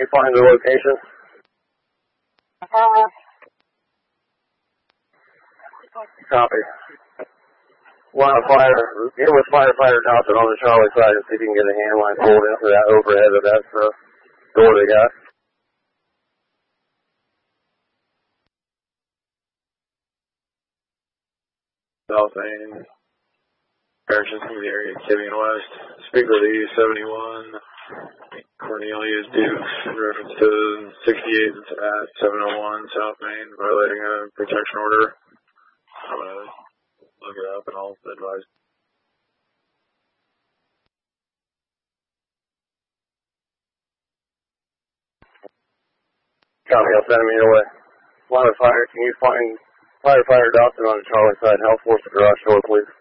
you find the location? Copy. Line of fire. Get with firefighter Dawson on the Charlie side and see if you can get a hand line pulled into that overhead of that door they got. South Main. Directions from the area, Kivian West. Speak with E71. Cornelius Dukes in reference to 68 at 701 South Main, violating a protection order. I'm going to look it up and I'll advise. Copy, I'll send him your way. Line of fire, can you find firefighter Dawson on the Charlie side? Help force the garage door, please.